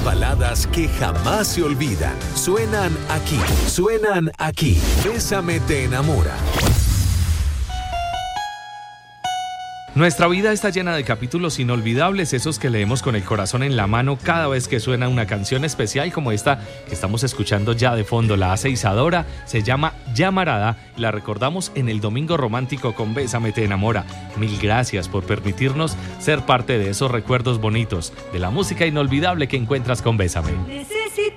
baladas que jamás se olvidan. Suenan aquí. Bésame te enamora. Nuestra vida está llena de capítulos inolvidables, esos que leemos con el corazón en la mano cada vez que suena una canción especial como esta que estamos escuchando ya de fondo. La hace Isadora, se llama Llamarada y la recordamos en el Domingo Romántico con Bésame te enamora. Mil gracias por permitirnos ser parte de esos recuerdos bonitos, de la música inolvidable que encuentras con Bésame.